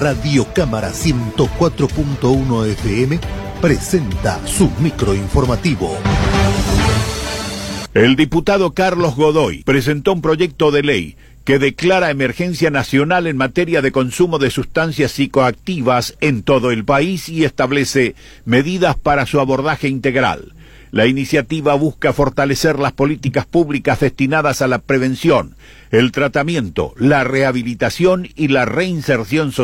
Radio Cámara 104.1 FM presenta su microinformativo. El diputado Carlos Godoy presentó un proyecto de ley que declara emergencia nacional en materia de consumo de sustancias psicoactivas en todo el país y establece medidas para su abordaje integral. La iniciativa busca fortalecer las políticas públicas destinadas a la prevención, el tratamiento, la rehabilitación y la reinserción social